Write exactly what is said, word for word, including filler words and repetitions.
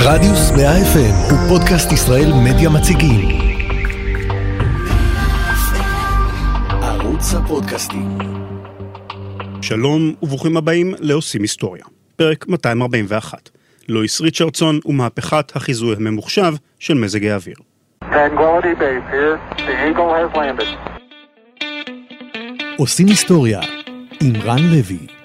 רדיוס מאה אף אם הוא פודקאסט ישראל מדיה מציגים. ערוץ הפודקאסטים. שלום וברוכים הבאים לעושים היסטוריה. פרק מאתיים ארבעים ואחת. לואיס ריצ'רדסון ומהפכת החיזוי הממוחשב של מזג האוויר. Tranquility Base here. The Eagle has landed. עושים היסטוריה עם רן לוי.